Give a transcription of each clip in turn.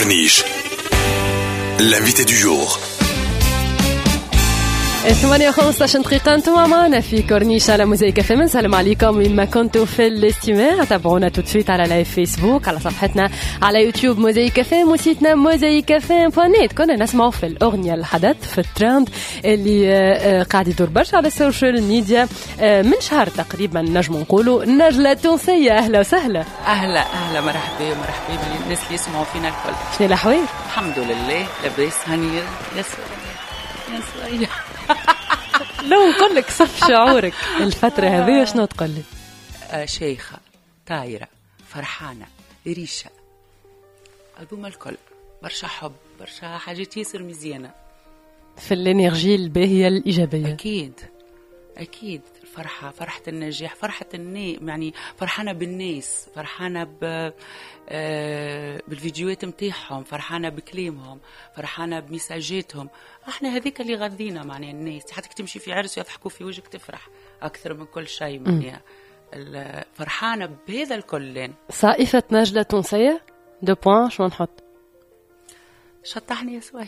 كورنيش. l'invité du jour. 8:15 دقيقة انتم معنا في كورنيش على موزايك اف ام. نسلم عليكم وين ما كنتوا في الاستماع. تابعونا توتفيت على لايف فيسبوك، على صفحتنا على يوتيوب موزايك اف ام، وسيتنا موزايك اف ام .net. كنا نسمعوا في الأغنية الحدث في الترند اللي قاعد يدور برشا على السوشيال ميديا من شهر تقريبا. نجم نقولوا نجلة تونسية. أهلا وسهلا. أهلا مرحبا بالناس اللي يسمعوا فينا الكل. شنو الأحوال؟ الحمد لله لاباس هنير. يا سوريا لو نقول لك صف شعورك الفترة هذه شنو تقول لي؟ شيخة، طايرة، فرحانة، ريشة، هذوما الكل. برشا حب، برشا حاجات ياسر مزيانة في الانرجي الباهية الإيجابية. أكيد الفرحة، فرحة النجاح، فرحة يعني فرحانة بالناس، فرحانة بالفيديوهات متاعهم، فرحانة بكلامهم، فرحانة بمساجاتهم. احنا هذيك اللي غذينا معناها الناس. حتى تمشي في عرس يضحكوا في وجهك تفرح أكثر من كل شيء معناها. فرحانة بهذا الكل. صائفة نجلة تونسية دو بوان شو نحط؟ شطحني يا سوية.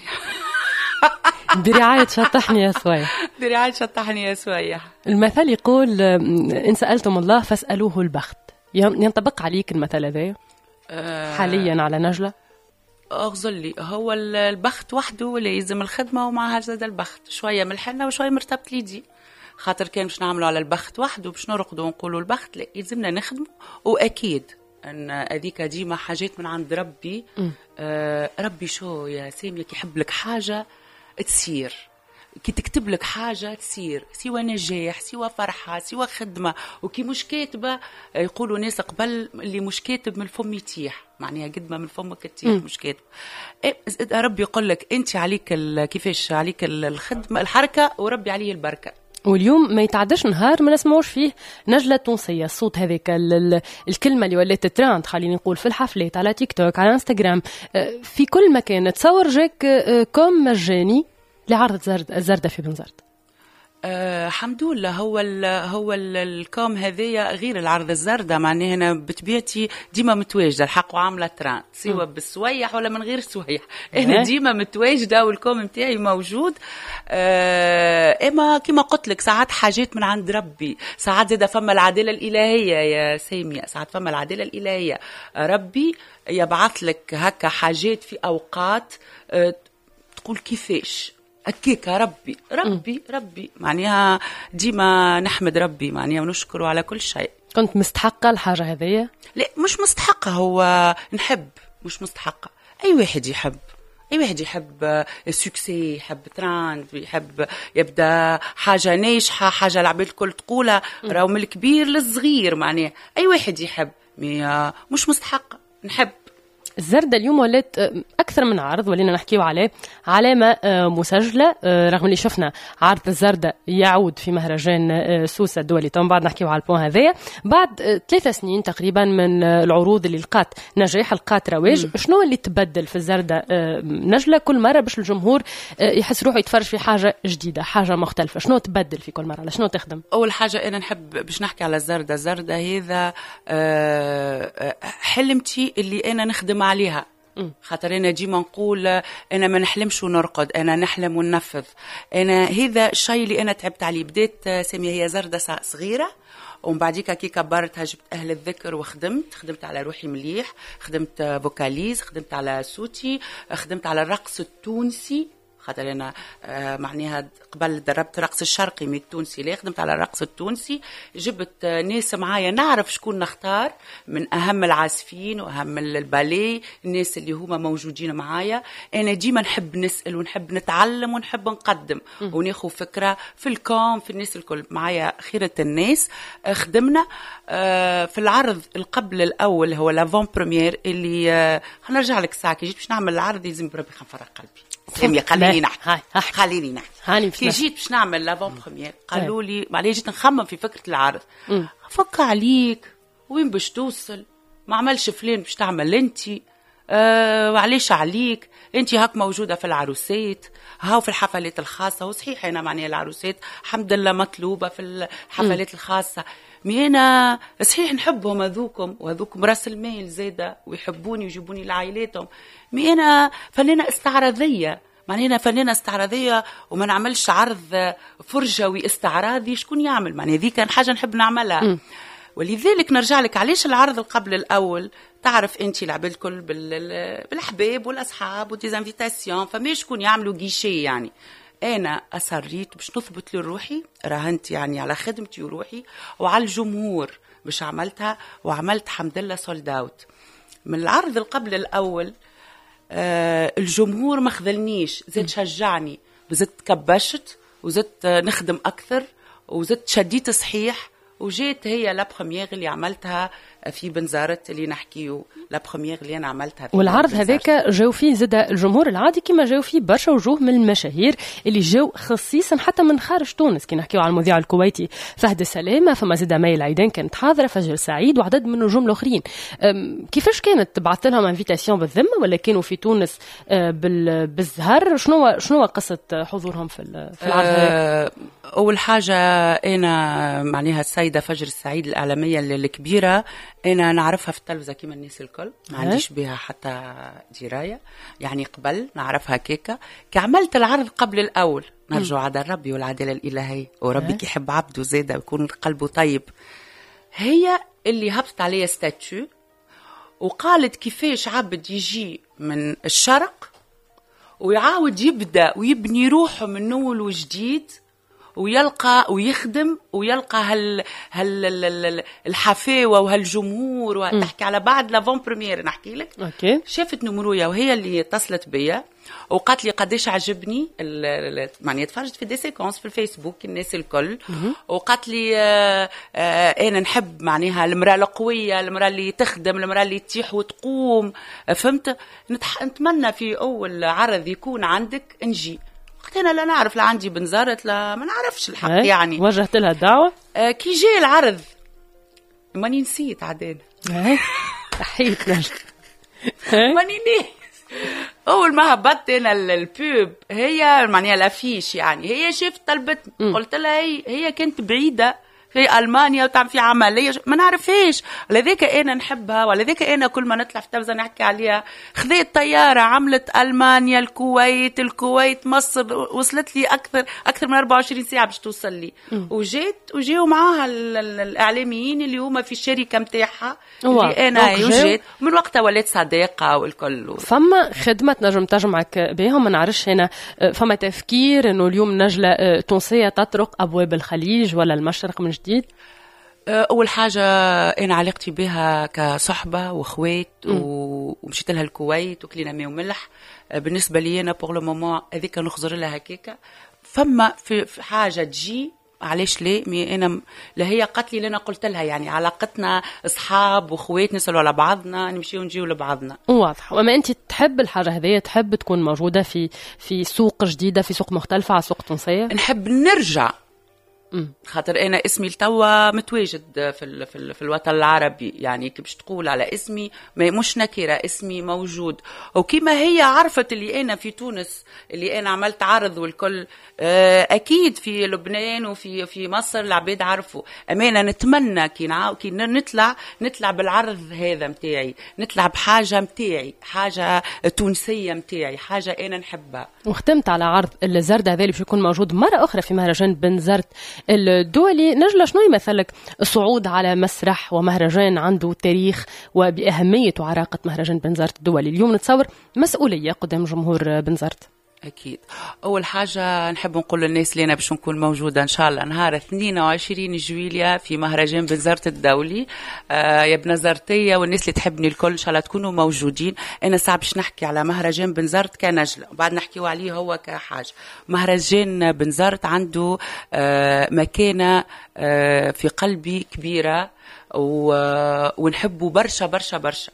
برعاية شطحني يا سوية. برعاية شطحني يا سوية. المثل يقول إن سألتم الله فاسألوه البخت. ينطبق عليك المثل هذا حاليا على نجلة؟ أغزلي هو البخت وحده ولا يلزم الخدمة ومعها زاد البخت؟ شوية من الحنة وشوية مرتبط ليدي. خاطر كان باش نعملوا على البخت وحده باش نرقدوا ونقولوا البخت، لا يلزمنا نخدمه. وأكيد أن هذيك ديما حاجات من عند ربي. ربي شو يا سامية كي يحب لك حاجة تصير، كي تكتب لك حاجة تصير، سوى نجاح سوى فرحة سوى خدمة. وكي مش كاتبة يقولوا ناس قبل اللي مش كاتب من الفم يتيح، معناها قد ما من فمك تتيح مش كاتب. ربي يقول لك أنت عليك كيفاش عليك الخدمة الحركة وربي عليه البركة. واليوم ما يتعداش نهار ما نسمعوش فيه نجلة تونسية. الصوت هذيك الكلمة اللي ولات ترند خليني نقول في الحفلات على تيك توك على انستغرام في كل مكان. تصور جاك كوم مجاني لعرض الزردة في بنزرت. الحمد لله. هو الكوم هذايا غير العرض الزردة، معناه أنا بطبيعتي ديما متواجدة الحق وعاملة تران سواء بالسويح ولا من غير سويح. أنا ديما متواجدة والكوم متاعي موجود. إما كما قلت لك ساعات حاجات من عند ربي، ساعات زادة فما العدالة الإلهية يا سامية، ساعات فما العدالة الإلهية. ربي يبعث لك هكا حاجات في أوقات تقول كيفاش أكيك ربي معناها ديما نحمد ربي معناها ونشكره على كل شيء. كنت مستحقة الحاجة هذية؟ لا مش مستحقة، هو نحب مش مستحقة. أي واحد يحب السوكسي، يحب تراند، يحب يبدأ حاجة ناجحة، حاجة العباد الكل تقولها، راهو من الكبير للصغير معناها أي واحد يحب. مش مستحقة، نحب. الزردة اليوم ولات أكثر من عرض ولينا نحكيو عليه، علامة مسجلة. رغم اللي شفنا عرض الزردة يعود في مهرجان سوسة الدولي، طبعا بعد نحكيو على البون هذايا بعد 3 سنين تقريبا من العروض اللي لقات نجاح لقات رواج. شنو اللي تبدل في الزردة نجلة كل مرة باش الجمهور يحس روحه يتفرج في حاجة جديدة حاجة مختلفة؟ شنو تبدل في كل مرة؟ على شنو تخدم؟ أول حاجة أنا نحب باش نحكي على الزردة هذا حلمتي اللي أنا نخدم عليها. خاطر أنا ديما نقول أنا ما نحلمش ونرقد، أنا نحلم وننفذ. أنا هذا الشيء اللي أنا تعبت عليه. بديت سامية هي زردة صغيرة، ومن بعديك كي كبرتها جبت أهل الذكر وخدمت على روحي مليح، خدمت فوكاليز، خدمت على صوتي، خدمت على الرقص التونسي. خاطر أنا معناها قبل دربت رقص الشرقي من التونسي، لا خدمت على الرقص التونسي. جبت ناس معايا نعرف شكون نختار من أهم العازفين وأهم الباليه، الناس اللي هما موجودين معايا. أنا ديما نحب نسأل ونحب نتعلم ونحب نقدم وناخذ فكرة في الكام في الناس الكل معايا خيرة الناس. خدمنا في العرض القبل الأول هو لافون بريمير اللي هنرجع لك ساعة كي جيت باش نعمل العرض لازم بربي خنفرق قلبي. سامية خليني نحكي. كي جيت باش نعمل لافون بروميير قالوا لي معليش جيت نخمم في فكرة العرض. فك عليك وين باش توصل، ما عملش فلان باش تعمل انتي. وعليش عليك انتي هاك موجودة في العروسات، هاو في الحفلات الخاصة. وصحيح أنا معني العروسات الحمد لله مطلوبة في الحفلات الخاصة، مي أنا صحيح نحبهم هذوكم وهذوكم راس المال زادة ويحبوني ويجيبوني لعائلاتهم، مي أنا فنانة استعراضية، معناها أنا فنانة استعراضية وما نعملش عرض فرجوي استعراضي، شكون يعمل؟ معناها ذي كان حاجة نحب نعملها. ولذلك نرجع لك علاش العرض قبل الأول، تعرف أنت العباد الكل بالأحباب والأصحاب وديزانفيتاسيون، فما شكون يعملوا جيشي يعني. أنا أصريت باش نثبت لروحي، راهنت يعني على خدمتي وروحي وعلى الجمهور باش عملتها، وعملت حمد لله سولد اوت. من العرض قبل الأول الجمهور ما خذلنيش، زاد شجعني، وزدت كبشت وزدت نخدم أكثر وزدت شديت صحيح، وجيت هي لا بروميير اللي عملتها في بنزرت اللي نحكيو، لا بروميير اللي انا عملتها في والعرض هذاك جاو فيه زاد الجمهور العادي كما جاو فيه برشا وجوه من المشاهير اللي جاو خصيصا حتى من خارج تونس. كي نحكيو على المذيع الكويتي فهد السلامه، فما زاد مي العيدان كانت حاضره، فجر سعيد وعدد من النجوم الاخرين. كيفاش كانت تبعث لهم انفيتاسيون بالذمه ولا كانوا في تونس بالزهر؟ شنو قصه حضورهم في العرض هذاك؟ اول حاجه انا معناها السيده فجر السعيد الاعلاميه الكبيره انا نعرفها في التلفزه كيما الناس الكل، ما عنديش بها حتى درايه يعني، قبل نعرفها كيكا. كعملت العرض قبل الاول نرجو عدل ربي والعداله الالهيه، وربي كيحب عبده زاده ويكون قلبه طيب، هي اللي هبطت عليا ستاتيو وقالت كيفاش عبد يجي من الشرق ويعاود يبدا ويبني روحه من اول وجديد، ويلقى ويخدم ويلقى الحفاوة وهالجمهور، وتحكي على بعد لافون بريمير نحكي لك. أوكي. شافت نمرويا وهي اللي اتصلت بيا وقالت لي قديش عجبني معني تفرجت في دي سيكونس في الفيسبوك الناس الكل، وقالت لي انا نحب معناها المرأة القوية، المرأة اللي تخدم، المرأة اللي تيح وتقوم، فهمت؟ نتمنى في اول عرض يكون عندك نجي. أنا لا نعرف، لا عندي بنزارت، لا ما نعرفش الحق يعني. وجهت لها الدعوة كي جاء العرض ماني نسيت عدين تحيت نجد ماني نسيت. أول ما هبطت أنا البوب هي معناها الافيش يعني، هي شفت طلبت قلت لها هي كانت بعيدة في ألمانيا وتعمل في عملية ما نعرفهاش، ولذلك أنا نحبها، ولذلك أنا كل ما نطلع في التلفزيون نحكي عليها. خذيت طيارة عملت ألمانيا الكويت مصر، وصلت لي أكثر من 24 ساعة باش توصل لي، وجاوا معاها الإعلاميين اللي هما في الشركة متاعها اللي أنا وجيت من وقتها وليت صديقة والكل. فما خدمة نجم تجمعك بهم، ما نعرفش هنا فما تفكير إنه اليوم نجلة تونسية تطرق أبواب الخليج ولا المشرق من جديد؟ أول حاجة أنا علاقتي بها كصحبة وأخوات ومشيت لها الكويت وكلينا ماء وملح. بالنسبة لي أنا بوغ لو مومون هذيك نخزر لها هكاكا. فما في حاجة تجي علاش ليه مي أنا لا هي قالت لي لأنا قلت لها يعني علاقتنا أصحاب وأخوات نسألوا على بعضنا نمشي ونجيو لبعضنا. واضح. وما أنت تحب الحاجة هذه، تحب تكون موجودة في سوق جديدة، في سوق مختلفة على سوق تونسية؟ نحب نرجع خاطر أنا اسمي التوا متواجد في الوطن العربي يعني، كي باش تقول على اسمي مش نكرة، اسمي موجود. وكما هي عرفت اللي أنا في تونس اللي أنا عملت عرض والكل أكيد في لبنان وفي مصر العباد عرفوا. أمانة نتمنى كي نطلع بالعرض هذا متاعي، نطلع بحاجة متاعي، حاجة تونسية متاعي، حاجة أنا نحبها. وختمت على عرض الزرد هذا اللي باش يكون موجود مرة أخرى في مهرجان بنزرت الدولي. نجلة شنو يمثلك الصعود على مسرح ومهرجان عنده تاريخ وبأهمية وعراقة مهرجان بنزرت الدولي؟ اليوم نتصور مسؤولية قدام جمهور بنزرت. أكيد. أول حاجة نحب نقول للناس اللي أنا باش نكون موجودة إن شاء الله نهار 22 جويليا في مهرجان بنزرت الدولي. يا بنزرتية والناس اللي تحبني الكل إن شاء الله تكونوا موجودين. أنا صعب باش نحكي على مهرجان بنزرت كنجلة وبعد نحكيوا عليه هو كحاجة. مهرجان بنزرت عنده مكانة في قلبي كبيرة ونحبه برشا برشا برشا.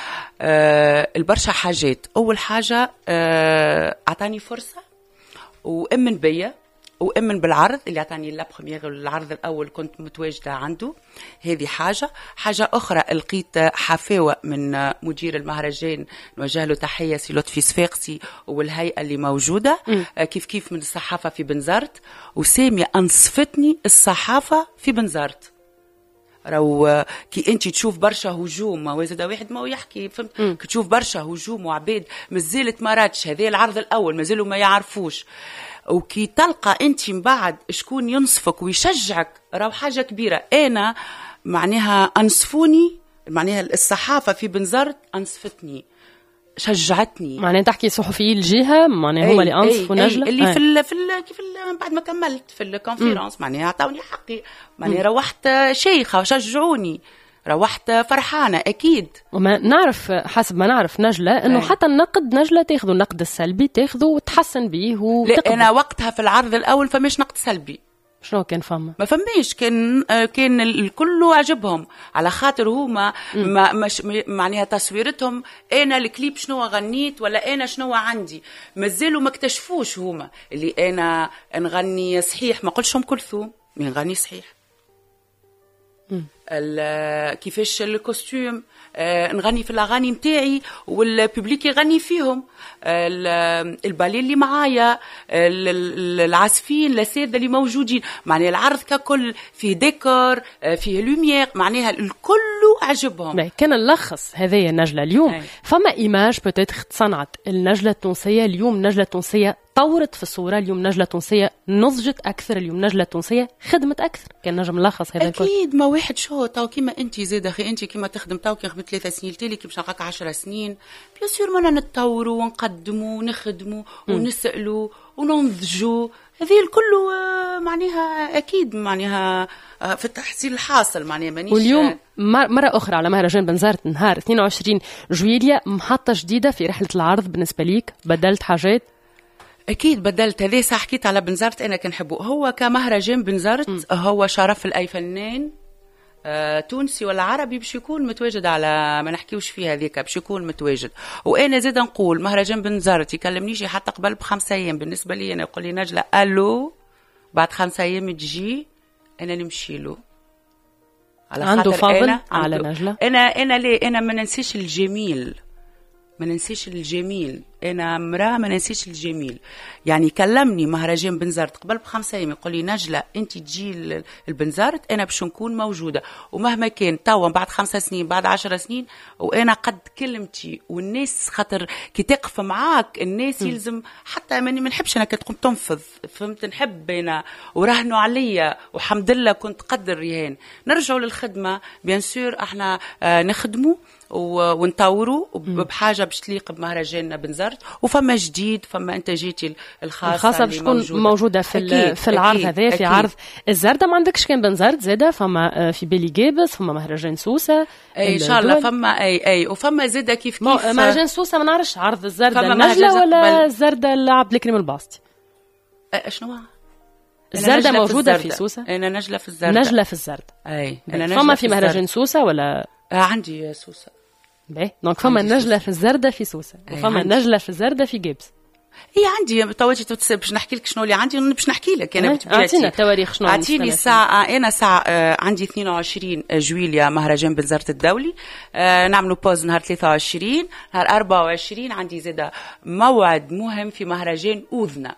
البرشا حاجات. أول حاجة أعطاني فرصة وأمن بيا وأمن بالعرض اللي أعطاني لا بروميير، العرض الأول كنت متواجدة عنده. هذه حاجة أخرى لقيت حفاوة من مدير المهرجان، نوجه له تحية سي لطفي صفاقسي والهيئة اللي موجودة كيف من الصحافة في بنزرت، وسامية أنصفتني الصحافة في بنزرت. راهو كي انت تشوف برشا هجوم ما زاد واحد ما يحكي فهمت كي تشوف برشا هجوم وعباد مازالت ما راتش هذا العرض الاول مازالوا ما يعرفوش وكي تلقى انت من بعد شكون ينصفك ويشجعك راهو حاجه كبيره. انا معناها انصفوني معناها الصحافه في بنزرت انصفتني شجعتني. معناها تحكي صحفيين الجهه معناها هما اللي انصفوا نجله اللي في بعد ما كملت في الكونفيرنس معناها عطاوني حقي معناها روحت شيخه وشجعوني روحت فرحانه اكيد. وما نعرف حسب ما نعرف نجله انه حتى النقد نجله تاخذوا النقد السلبي تاخذه وتحسن به لا انا وقتها في العرض الاول فماش نقد سلبي. شنو كان فما؟ ما فماش كان الكل عجبهم على خاطر هما مش معناها تصويرتهم انا الكليب شنو غنيت ولا انا شنو عندي مازالوا ما اكتشفوش هما اللي انا نغني صحيح ما قلتشهم كلثوم مين غني صحيح كيفاش الكوستيوم نغني في الاغاني نتاعي والببليك يغني فيهم الباليه اللي معايا العازفين الاساتذه اللي موجودين معناها العرض ككل فيه ديكور فيه لوميير معناها الكل عجبهم. كان نلخص هذه النجله اليوم فما ايماج بوتيتر تصنعت النجله التونسيه اليوم نجله تونسيه طورت في الصوره اليوم نجله تونسيه نضجت اكثر اليوم نجله تونسيه خدمت اكثر كان نجم نلخص هذا الكل. اكيد ما واحد شو تو كيما انت زاد اخي انت كيما تخدم تو كي خدمت 3 سنين تالي كي باش نلقاك 10 سنين بيان سور مانا نتطوروا ونقدموا ونخدموا ونسالوا وننضجوا هذه الكل معناها اكيد معناها في التحصيل الحاصل معناها مانيش. واليوم مرة أخرى على مهرجان بنزرت نهار 22 جويلية محطة جديدة في رحلة العرض بالنسبة ليك بدلت حاجات؟ أكيد بدلت هذه صح حكيت على بنزرت أنا كنحبه هو كمهرجان بنزرت هو شرف لأي فنان تونسي ولا عربي باش يكون متواجد على ما نحكيوش فيه هذيك باش يكون متواجد. وانا زيد نقول مهرجان بنزرت يكلمنيش حتى قبل ب5 ايام بالنسبه لي انا يقول لي نجله الو بعد 5 ايام تجي انا نمشي له على عنده فضل على نجله. انا ليه انا ما ننسيش الجميل ما ننسيش الجميل انا مراه ما ننسيش الجميل يعني كلمني مهرجان بنزرت قبل ب5 ايام يقول لي نجله انت تجي البنزرت انا باش نكون موجوده ومهما كان توا بعد 5 سنين بعد 10 سنين وانا قد كلمتي والناس خاطر كي تقف معاك الناس يلزم حتى ما نحبش انا كتقوم تنفذ فهمت نحب انا ورهنوا عليا وحمد لله كنت قدر رهان نرجعوا للخدمه بيان سور احنا نخدموا ونطوروا بحاجه باش تليق بمهرجان بنزرت وفما جديد فما انتاجيتي الخاصه باش تكون موجوده في العرض هذا في عرض الزردة. ما عندكش كان بنزرت زاده فما في بيلي جيبس فما مهرجان سوسه ان شاء الله فما اي وفما زاده كيف مهرجان سوسه ما نعرفش عرض الزردة النجله ولا الزردة عبد الكريم الباسطي شنو الزردة موجوده في سوسه. انا نجله في الزردة نجله في الزردة فما في مهرجان سوسه ولا عندي سوسه دونك فما نجله في الزردة في سوسه وفما نجله في الزردة في جيبس. هي عندي توجي باش نحكي لك شنو اللي عندي باش نحكي لك انا اعطينا تواريخ شنو اعطيني ساعه انا ساعه عندي 22 جويليا مهرجان بنزرت الدولي نعملوا بوز نهار 23 نهار 24 عندي زاده موعد مهم في مهرجان أوذنة.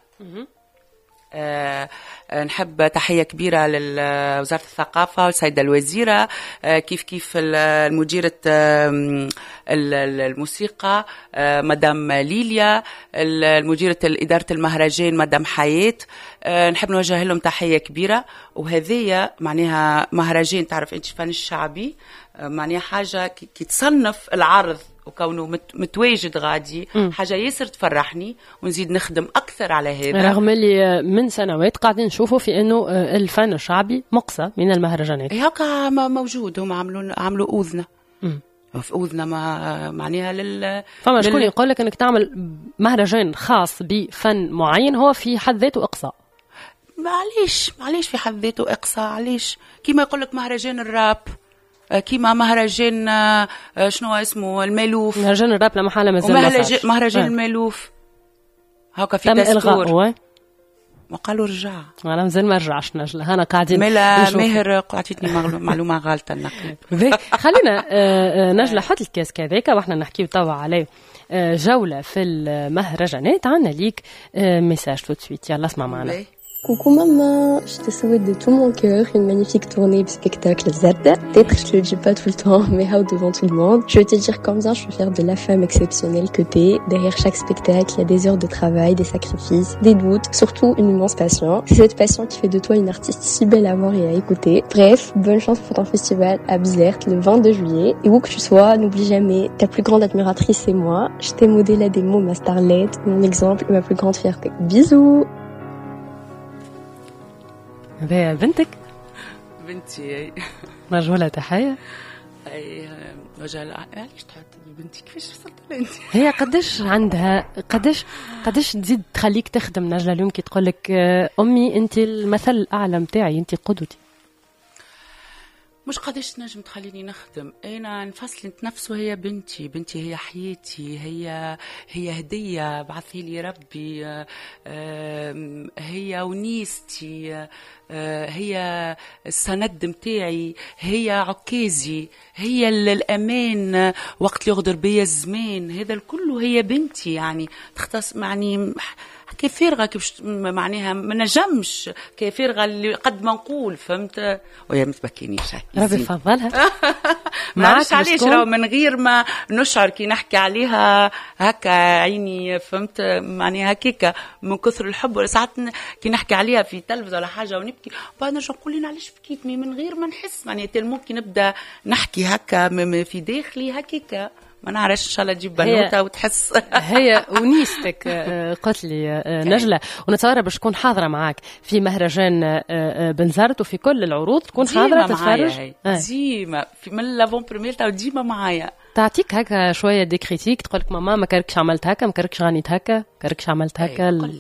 نحب تحية كبيرة لوزارة الثقافة والسيدة الوزيرة كيف المديرة الموسيقى مدام ليليا المديرة إدارة المهرجان مدام حياة نحب نوجه لهم تحية كبيرة. وهذه معناها مهرجان تعرف انت فن الشعبي معناها حاجة كي تصنف العرض وكونه متواجد غادي حاجة ياسر تفرحني ونزيد نخدم أكثر على هذا رغم اللي من سنوات قاعدين نشوفوا في أنه الفن الشعبي مقصى من المهرجانات. هكا موجود هم عملوا أوذنة في أوذنة معناها فما شكون يقول لك أنك تعمل مهرجان خاص بفن معين هو في حد ذاته إقصاء. معليش في حد ذاته إقصاء علاش كيما يقول لك مهرجان الراب كيما مهرجان شنو اسمه المالوف مهرجان الراب لما حاله مازال مهرجان المالوف هكا في دستور ما قالوا رجع انا مازال ما رجعش نجله هنا قاعدين ماهر قعدتني معلومه غلطه النقل. خلينا نجله حط الكاس هذاك واحنا نحكيو توا عليه جوله في المهرجانات عندنا ليك ميساج تو سويت يلا اسمع معنا. Coucou maman, je te souhaite de tout mon cœur une magnifique tournée de spectacle Zarda. Peut-être je te le dis pas tout le temps, mais devant tout le monde. Je veux te dire combien je suis fière de la femme exceptionnelle que t'es. Derrière chaque spectacle, il y a des heures de travail, des sacrifices, des doutes, surtout une immense passion. C'est cette passion qui fait de toi une artiste si belle à voir et à écouter. Bref, bonne chance pour ton festival à Bizerte le 22 juillet. Et où que tu sois, n'oublie jamais, ta plus grande admiratrice c'est moi. Je t'ai modélé à des mots ma starlette, mon exemple et ma plus grande fierté. Bisous. بنتك بنتي نرجو لها تحية. اي وجه علاش تحط بنتي كيفاش وصلت لها انت؟ هي قداش عندها قداش تزيد تخليك تخدم نجلة اليوم كي تقول لك امي انت المثل الاعلى متاعي انت قدوتي؟ مش قداش نجم تخليني نخدم، انا نفصل نتنفسه. هي بنتي هي حياتي، هي هديه بعثها لي ربي، هي ونيستي، هي السند متاعي، هي عكازي، هي الأمان وقت اللي يغدر بيا الزمان. هذا الكل هي بنتي، يعني تختص يعني كيف فارغة كيف معناها ما نجمش كيف فارغة اللي قد ما نقول فهمت. وهي متبكينيش ربي يفضلها. ما عرفش علاش راهو من غير ما نشعر كي نحكي عليها هكا عيني فهمت معناها هكاكا من كثر الحب. ولا ساعات كي نحكي عليها في تلفزة ولا حاجة ونبكي بعد نرجع نقول لنا علاش بكيت من غير ما نحس معناها ممكن نبدا نحكي هكا في داخلي هكاكا ما نعرفش. ان شاء الله تجيب بنوته وتحس. هي ونيستك قلت لي نجلة، ونتصور باش تكون حاضره معاك في مهرجان بنزرت وفي كل العروض تكون حاضره تتفرج ديما في من لافون بريمير ديما معايا. تعطيك هكا شويه دي كريتيك تقول لك ماما ما كركش عملت هكا، ما كركش غنيت هكا، ما كركش عملت هكا